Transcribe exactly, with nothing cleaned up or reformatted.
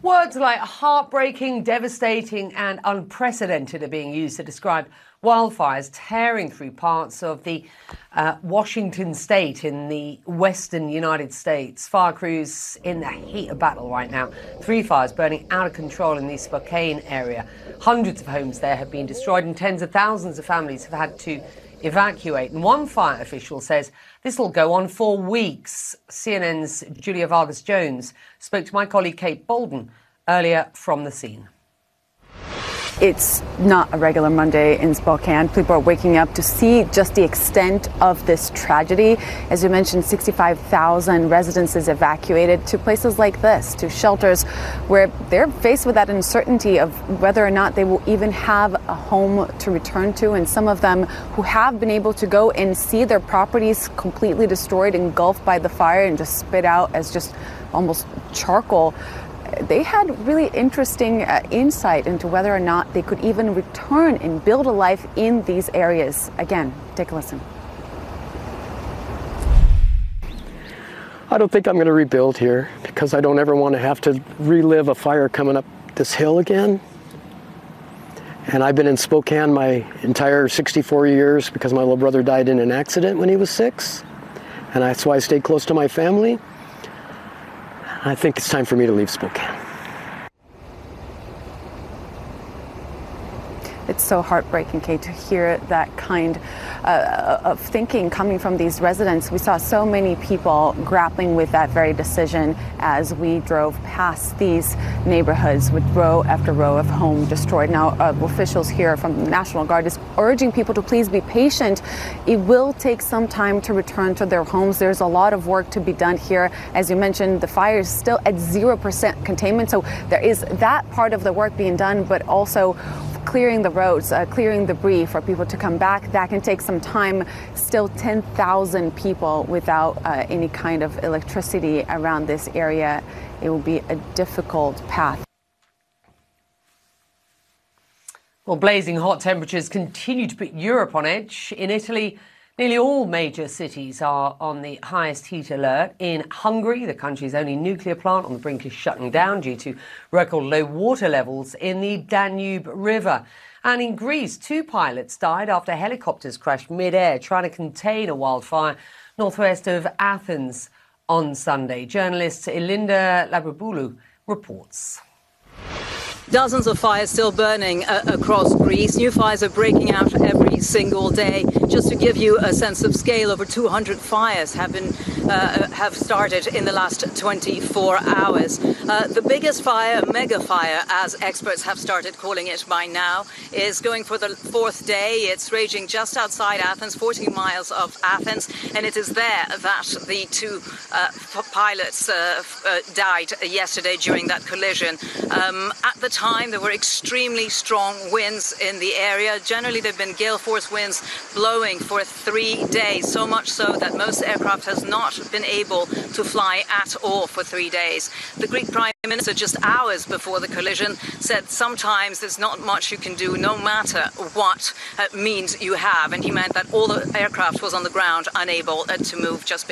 Words like heartbreaking, devastating and unprecedented are being used to describe wildfires tearing through parts of the uh, Washington state in the western United States. Fire crews in the heat of battle right now. Three fires burning out of control in the Spokane area. Hundreds of homes there have been destroyed and tens of thousands of families have had to evacuate. And one fire official says this will go on for weeks. C N N's Julia Vargas-Jones spoke to my colleague Kate Bolden earlier from the scene. It's not a regular Monday in Spokane. People are waking up to see just the extent of this tragedy. As you mentioned, sixty-five thousand residences evacuated to places like this, to shelters where they're faced with that uncertainty of whether or not they will even have a home to return to. And some of them who have been able to go and see their properties completely destroyed, engulfed by the fire and just spit out as just almost charcoal. They had really interesting uh, insight into whether or not they could even return and build a life in these areas. Again, take a listen. I don't think I'm going to rebuild here because I don't ever want to have to relive a fire coming up this hill again. And I've been in Spokane my entire sixty-four years because my little brother died in an accident when he was six. And that's why I stayed close to my family. I think it's time for me to leave Spokane. It's so heartbreaking, Kate, to hear that kind uh, of thinking coming from these residents. We saw so many people grappling with that very decision as we drove past these neighborhoods with row after row of home destroyed. Now, uh, officials here from the National Guard is urging people to please be patient. It will take some time to return to their homes. There's a lot of work to be done here. As you mentioned, the fire is still at zero percent containment, so there is that part of the work being done, but also clearing the roads, uh, clearing debris for people to come back. That can take some time. Still ten thousand people without uh, any kind of electricity around this area. It will be a difficult path. Well, blazing hot temperatures continue to put Europe on edge. In Italy, nearly all major cities are on the highest heat alert. In Hungary, the country's only nuclear plant on the brink is shutting down due to record low water levels in the Danube River. And in Greece, two pilots died after helicopters crashed mid-air trying to contain a wildfire northwest of Athens on Sunday. Journalist Elinda Labriboulou reports. Dozens of fires still burning uh, across Greece. New fires are breaking out every single day. Just to give you a sense of scale, over two hundred fires have been uh, have started in the last twenty-four hours. Uh, the biggest fire, mega fire, as experts have started calling it by now, is going for the fourth day. It's raging just outside Athens, forty miles of Athens, and it is there that the two uh, pilots uh, uh, died yesterday during that collision. Um, at the time, there were extremely strong winds in the area. Generally, there have been gale force winds blowing for three days, so much so that most aircraft has not been able to fly at all for three days. The Greek Prime Minister, just hours before the collision, said sometimes there's not much you can do, no matter what uh, means you have. And he meant that all the aircraft was on the ground, unable uh, to move just